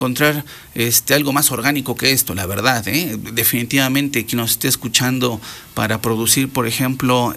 encontrar algo más orgánico que esto, la verdad, ¿eh? Definitivamente quien nos esté escuchando para producir, por ejemplo,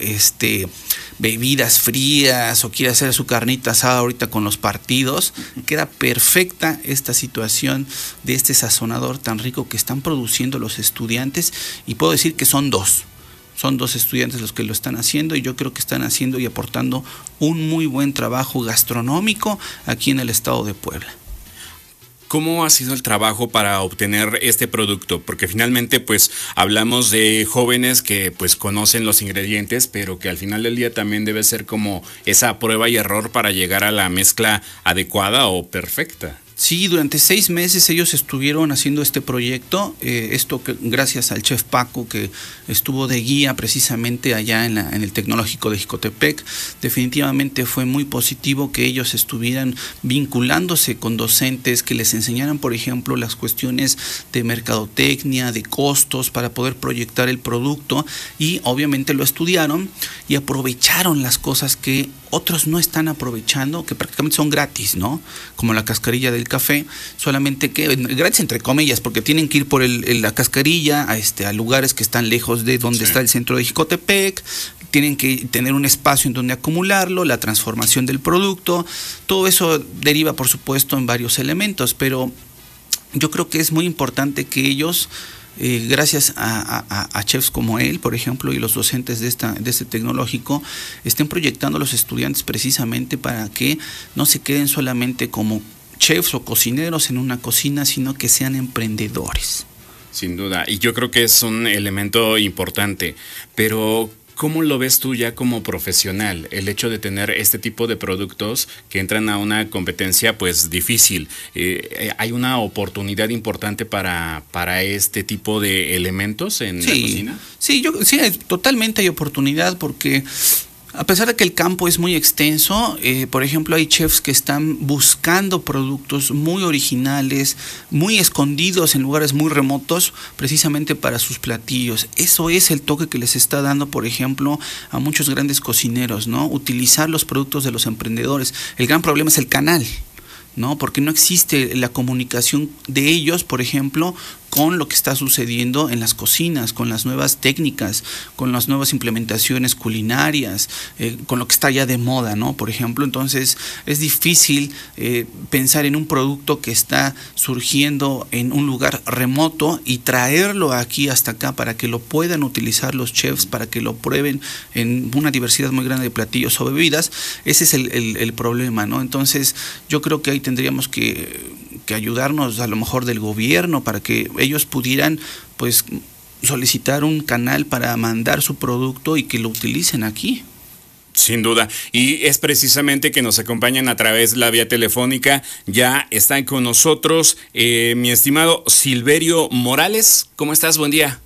bebidas frías o quiere hacer su carnita asada ahorita con los partidos, queda perfecta esta situación de este sazonador tan rico que están produciendo los estudiantes, y puedo decir que son dos. Son dos estudiantes los que lo están haciendo, y yo creo que están haciendo y aportando un muy buen trabajo gastronómico aquí en el estado de Puebla. ¿Cómo ha sido el trabajo para obtener este producto? Porque finalmente pues hablamos de jóvenes que pues conocen los ingredientes, pero que al final del día también debe ser como esa prueba y error para llegar a la mezcla adecuada o perfecta. Sí, durante 6 meses ellos estuvieron haciendo este proyecto, gracias al chef Paco, que estuvo de guía precisamente allá en el Tecnológico de Jicotepec. Definitivamente fue muy positivo que ellos estuvieran vinculándose con docentes que les enseñaran, por ejemplo, las cuestiones de mercadotecnia, de costos, para poder proyectar el producto, y obviamente lo estudiaron y aprovecharon las cosas que otros no están aprovechando, que prácticamente son gratis, ¿no? Como la cascarilla del café, solamente que gratis entre comillas, porque tienen que ir por la cascarilla a lugares que están lejos de donde está el centro de Jicotepec, tienen que tener un espacio en donde acumularlo, la transformación del producto, todo eso deriva, por supuesto, en varios elementos, pero yo creo que es muy importante que ellos, gracias a chefs como él, por ejemplo, y los docentes de este tecnológico, estén proyectando a los estudiantes precisamente para que no se queden solamente como chefs o cocineros en una cocina, sino que sean emprendedores. Sin duda, y yo creo que es un elemento importante, pero ¿cómo lo ves tú ya como profesional? El hecho de tener este tipo de productos que entran a una competencia pues difícil. ¿Hay una oportunidad importante para este tipo de elementos en la cocina? Sí, totalmente hay oportunidad, porque a pesar de que el campo es muy extenso, por ejemplo, hay chefs que están buscando productos muy originales, muy escondidos en lugares muy remotos, precisamente para sus platillos. Eso es el toque que les está dando, por ejemplo, a muchos grandes cocineros, ¿no? Utilizar los productos de los emprendedores. El gran problema es el canal, ¿no? Porque no existe la comunicación de ellos, por ejemplo, con lo que está sucediendo en las cocinas, con las nuevas técnicas, con las nuevas implementaciones culinarias, con lo que está ya de moda, ¿no? Por ejemplo, entonces es difícil pensar en un producto que está surgiendo en un lugar remoto y traerlo aquí hasta acá para que lo puedan utilizar los chefs, para que lo prueben en una diversidad muy grande de platillos o bebidas. Ese es el problema, ¿no? Entonces yo creo que ahí tendríamos que ayudarnos a lo mejor del gobierno para que ellos pudieran pues solicitar un canal para mandar su producto y que lo utilicen aquí. Sin duda, y es precisamente que nos acompañan a través de la vía telefónica. Ya están con nosotros mi estimado Silverio Morales. ¿Cómo estás? Buen día.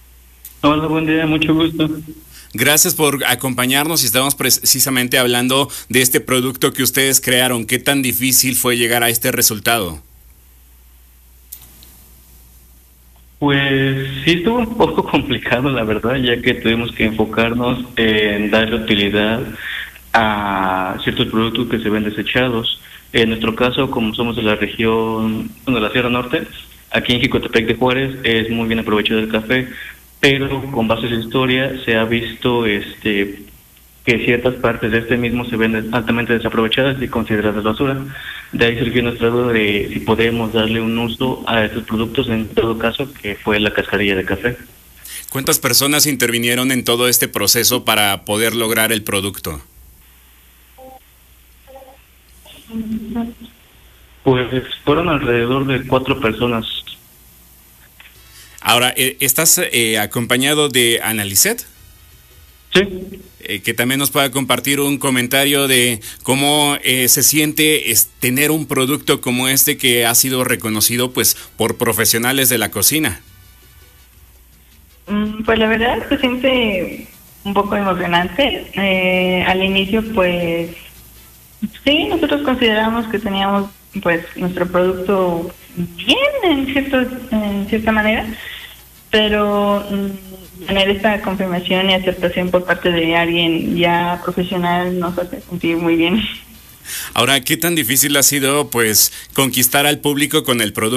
Hola, buen día, mucho gusto. Gracias por acompañarnos, y estamos precisamente hablando de este producto que ustedes crearon. ¿Qué tan difícil fue llegar a este resultado? Pues sí, estuvo un poco complicado, la verdad, ya que tuvimos que enfocarnos en darle utilidad a ciertos productos que se ven desechados. En nuestro caso, como somos de la región, de la Sierra Norte, aquí en Jicotepec de Juárez es muy bien aprovechado el café, pero con base en la historia se ha visto que ciertas partes de este mismo se ven altamente desaprovechadas y consideradas basura. De ahí surgió nuestra duda de si podemos darle un uso a estos productos, en todo caso, que fue la cascarilla de café. ¿Cuántas personas intervinieron en todo este proceso para poder lograr el producto? Pues fueron alrededor de 4 personas. Ahora, ¿estás acompañado de Analicet? Sí. Que también nos pueda compartir un comentario de cómo se siente tener un producto como este que ha sido reconocido pues por profesionales de la cocina. Pues la verdad se siente un poco emocionante. Al inicio pues sí, nosotros consideramos que teníamos pues nuestro producto bien en cierta manera, pero tener esta confirmación y aceptación por parte de alguien ya profesional nos hace sentir muy bien. Ahora, ¿qué tan difícil ha sido, pues, conquistar al público con el producto